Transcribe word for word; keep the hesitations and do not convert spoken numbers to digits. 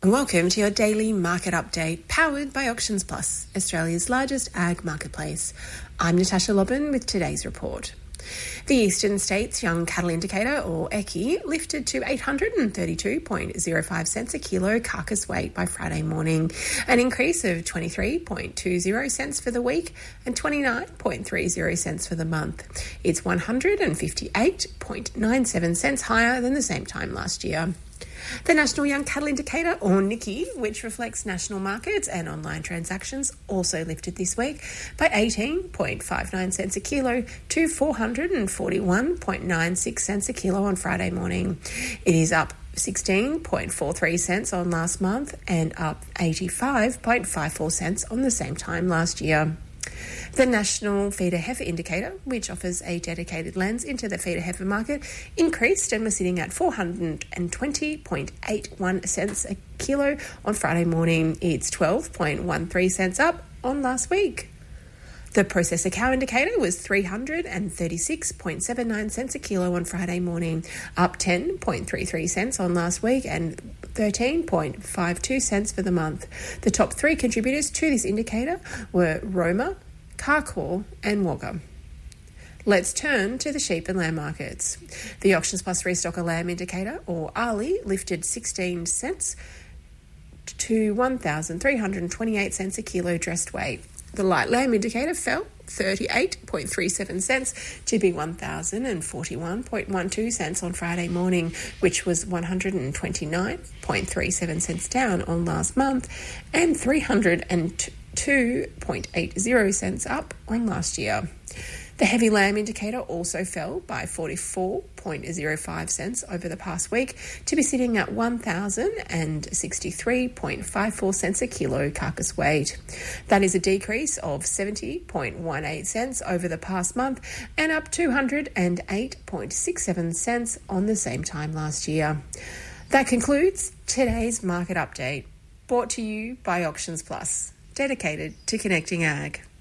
And welcome to your daily market update powered by Auctions Plus, Australia's largest ag marketplace. I'm Natasha Lobban with today's report. The Eastern States Young Cattle Indicator, or E C I, lifted to eight hundred thirty-two point zero five cents a kilo carcass weight by Friday morning, an increase of twenty-three point two zero cents for the week and twenty-nine point three zero cents for the month. It's one hundred fifty-eight point nine seven cents higher than the same time last year. The National Young Cattle Indicator, or N I C I, which reflects national markets and online transactions, also lifted this week by eighteen point five nine cents a kilo to four hundred forty-one point nine six cents a kilo on Friday morning. It is up sixteen point four three cents on last month and up eighty-five point five four cents on the same time last year. The National Feeder Heifer Indicator, which offers a dedicated lens into the feeder heifer market, increased and was sitting at four hundred twenty point eight one cents a kilo on Friday morning. It's twelve point one three cents up on last week. The Processor Cow Indicator was three hundred thirty-six point seven nine cents a kilo on Friday morning, up ten point three three cents on last week and thirteen point five two cents for the month. The top three contributors to this indicator were Roma, Carcoar and Wagga. Let's turn to the sheep and lamb markets. The Auctions Plus Restocker Lamb Indicator, or A L I, lifted sixteen cents to one thousand three hundred twenty-eight cents a kilo dressed weight. The Light Lamb Indicator fell thirty-eight point three seven cents to be one thousand forty-one point one two cents on Friday morning, which was one hundred twenty-nine point three seven cents down on last month and three hundred two point eight zero cents up on last year. The Heavy Lamb Indicator also fell by forty-four point zero five cents over the past week to be sitting at one thousand sixty-three point five four cents a kilo carcass weight. That is a decrease of seventy point one eight cents over the past month and up two hundred eight point six seven cents on the same time last year. That concludes today's market update, brought to you by Auctions Plus, dedicated to connecting ag.